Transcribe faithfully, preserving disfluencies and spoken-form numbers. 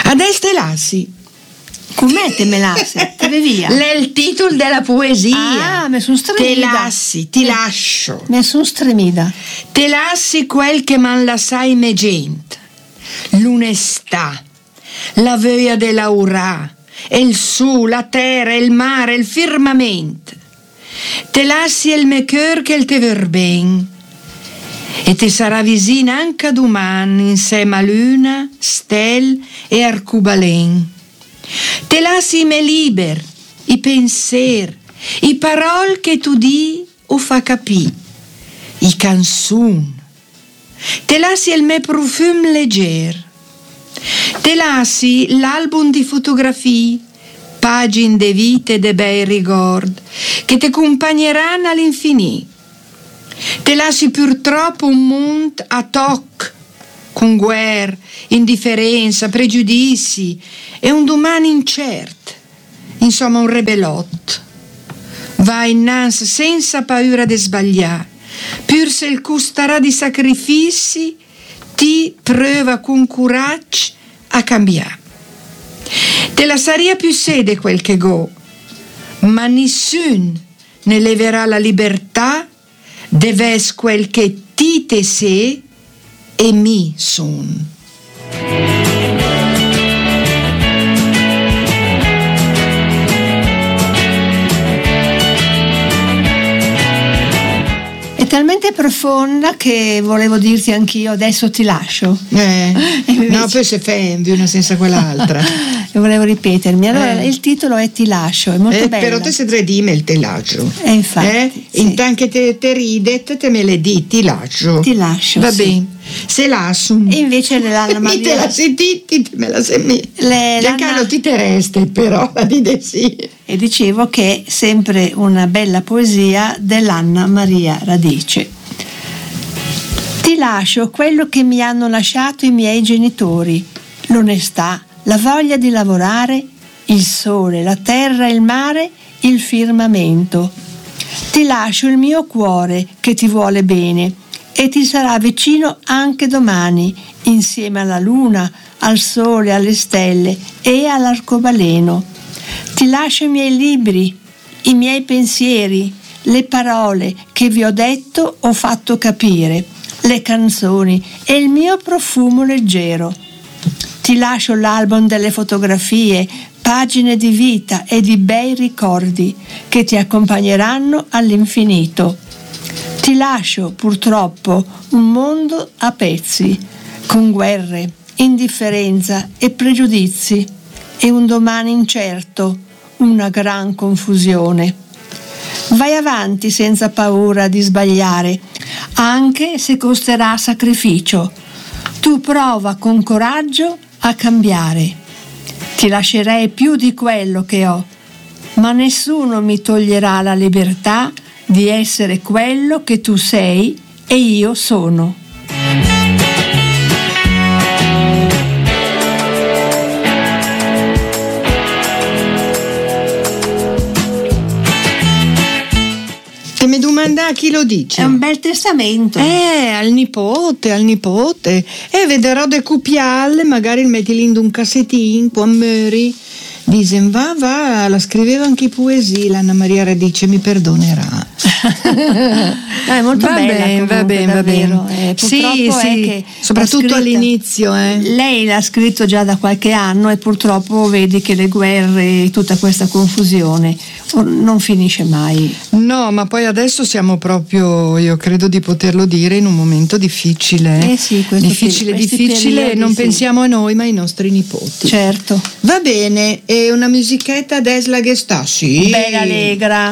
Adesso te lassi. Com'è te me lassi? Te vai via. È il titolo della poesia. Ah, mi sono stremida. Te lassi, ti lascio. Mi sono stremida. Te lassi quel che man la sai me gente. L'onestà, la voglia dell'aurà, il su, la terra, il mare, il firmamento. Te lassi il me cœur che il te ver ben. E ti sarà vicina anche domani insieme a luna, stel e arcubalen. Te lassi me liber, i pensier, i parole che tu di o fa capì, i canzun. Te lassi il me profum legger. Te lassi l'album di fotografie, pagine de vite e de bei ricord che ti accompagneranno all'infinito. Te lassi purtroppo un mondo a toc, con guerre, indifferenza, pregiudizi e un domani incerto, insomma un rebelot. Vai innanzi senza paura di sbagliare, pur se il costarà di sacrifici, ti prova con coraggio a cambiare. Te la saria più sede quel che go, ma nessun ne leverà la libertà deves quel che ti te sei e mi son. È talmente profonda che volevo dirti anch'io adesso ti lascio. Eh, invece... No, poi se fai una senza quell'altra. E volevo ripetermi. Allora, eh. il titolo è Ti lascio, è molto eh, bello. Però te se tre dime il te lascio. E infatti. Eh? Sì. Intanto che te, te ridet, te me le di, ti lascio. Ti lascio. Va sì. bene. Se lascio. E invece l'Anna Maria. Mi te la senti, ti me la senti. Le, Giancarlo ti te resta, però la dite sì. E dicevo che è sempre una bella poesia dell'Anna Maria Radice. Ti lascio quello che mi hanno lasciato i miei genitori, l'onestà, la voglia di lavorare, il sole, la terra, il mare, il firmamento. Ti lascio il mio cuore che ti vuole bene e ti sarà vicino anche domani, insieme alla luna, al sole, alle stelle e all'arcobaleno. Ti lascio i miei libri, i miei pensieri, le parole che vi ho detto o fatto capire, le canzoni e il mio profumo leggero. Ti lascio l'album delle fotografie, pagine di vita e di bei ricordi che ti accompagneranno all'infinito. Ti lascio purtroppo un mondo a pezzi, con guerre, indifferenza e pregiudizi e un domani incerto, una gran confusione. Vai avanti senza paura di sbagliare, anche se costerà sacrificio. Tu prova con coraggio a cambiare. Ti lascerei più di quello che ho, ma nessuno mi toglierà la libertà di essere quello che tu sei e io sono. E mi domanda a chi lo dice. È un bel testamento. Eh, al nipote, al nipote. E vedrò de copiarle, magari metti in un cassettino, poi mori. Dicen, va, va, la scriveva anche in poesia, l'Anna Maria Radice, mi perdonerà. No, è molto va bella bene, comunque, va bene, va davvero. bene. Eh, sì, purtroppo sì, è che soprattutto scritta, all'inizio. Eh. Lei l'ha scritto già da qualche anno e purtroppo vedi che le guerre e tutta questa confusione non finisce mai. No, ma poi adesso siamo proprio, io credo di poterlo dire, in un momento difficile. Eh sì, questo difficile, peri- difficile, periodi, non sì. pensiamo a noi, ma ai nostri nipoti. Certo. Va bene, e una musichetta Desla che sta, sì. Bella allegra.